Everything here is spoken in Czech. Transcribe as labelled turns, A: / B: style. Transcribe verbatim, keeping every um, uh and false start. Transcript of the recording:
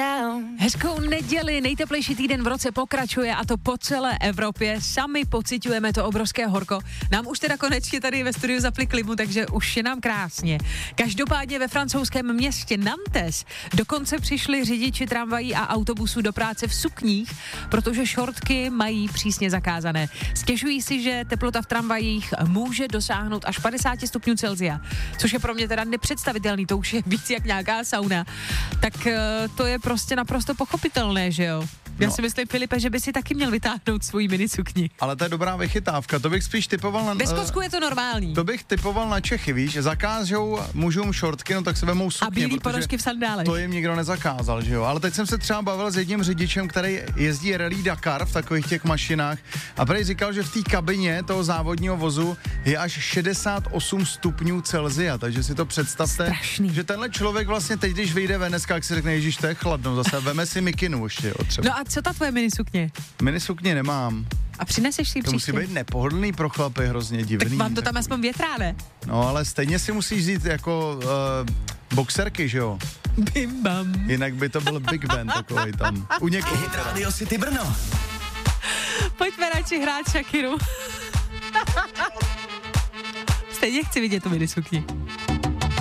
A: Hezkou neděli, nejteplejší týden v roce pokračuje a to po celé Evropě. Sami pociťujeme to obrovské horko. Nám už teda konečně tady ve studiu zapli klimu, takže už je nám krásně. Každopádně ve francouzském městě Nantes dokonce přišli řidiči tramvají a autobusů do práce v sukních, protože šortky mají přísně zakázané. Stěžují si, že teplota v tramvajích může dosáhnout až padesát stupňů Celsia, což je pro mě teda nepředstavitelný, to už je víc jak nějaká sauna. Tak to je prostě naprosto pochopitelné, že jo? Já no. si myslím, Filipe, že by si taky měl vytáhnout svoji minisukni.
B: Ale to je dobrá vychytávka, to bych spíš typoval na...
A: Ve Skotsku je to normální.
B: To bych typoval na Čechy, víš, zakážou mužům šortky, no tak se vemou sukně.
A: A bílý ponožky v sandálech.
B: To jim nikdo nezakázal, že jo? Ale teď jsem se třeba bavil s jedním řidičem, který jezdí Rally Dakar v takových těch mašinách a prej říkal, že v té kabině toho závodního vozu je až šedesát osm stupňů Celsia, takže si to představte,
A: strašný.
B: Že tenhle člověk vlastně teď, když vyjde ven dneska, jak si řekne, ježiš, to je chladno, zase veme si mikinu ještě, jo, třeba.
A: No a co ta tvoje minisukně?
B: Minisukně nemám.
A: A přineseš si
B: to
A: příště?
B: To musí být nepohodlný pro chlapy, hrozně divný.
A: Tak vám to tam aspoň větrá, ne?
B: No ale stejně si musíš vzít jako uh, boxerky, že jo?
A: Bim bam.
B: Jinak by to byl Big Ben takový tam. U někoho.
C: Hit Radio City Brno.
A: Pojďme radši hrát Shakiru. Stejně chci vidět tu minisukni.